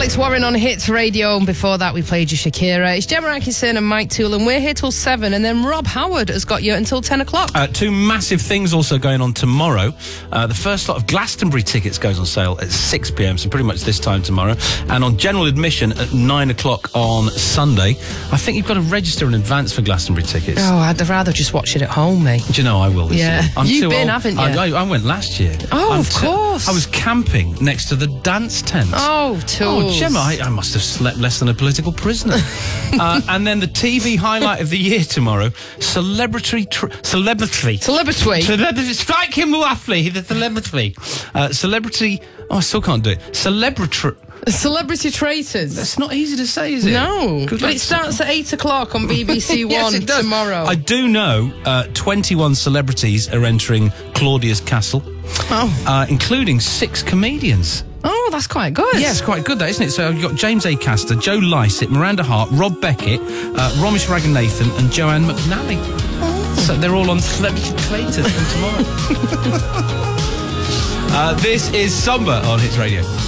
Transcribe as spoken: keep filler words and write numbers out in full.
Alex Warren on Hits Radio, and before that we played you Shakira. It's Gemma Atkinson and Mike Toole, and we're here till seven, and then Rob Howard has got you until ten o'clock. Uh, two massive things also going on tomorrow. Uh, the first lot of Glastonbury tickets goes on sale at six p m, so pretty much this time tomorrow. And on general admission at nine o'clock on Sunday. I think you've got to register in advance for Glastonbury tickets. Oh, I'd rather just watch it at home, mate. Do you know, I will this Yeah. year. I'm You've too been, old. haven't you? I, I, I went last year. Oh, I'm of t- course. I was camping next to the dance tent. Oh, Toole. Oh, Gemma, I, I must have slept less than a political prisoner. uh, and then the T V highlight of the year tomorrow, celebrity... Tr- celebrity. Celebrity? Celebrity. Strike him roughly, the celebrity. Uh, celebrity... Oh, I still can't do it. Celebrity... Celebrity Traitors. It's not easy to say, is it? No. Good But luck. it starts at eight o'clock on B B C One Yes, it does. tomorrow. I do know uh, twenty-one celebrities are entering Claudia's castle, Oh. uh, including six comedians. Oh, that's quite good. Yeah, it's quite good, that, isn't it? So you've got James Acaster, Joe Lycett, Miranda Hart, Rob Beckett, uh, Romesh Raghunathan and Joanne McNally. Oh. So they're all on Celebrity Traitors from tomorrow. uh, this is Somber on Hits Radio.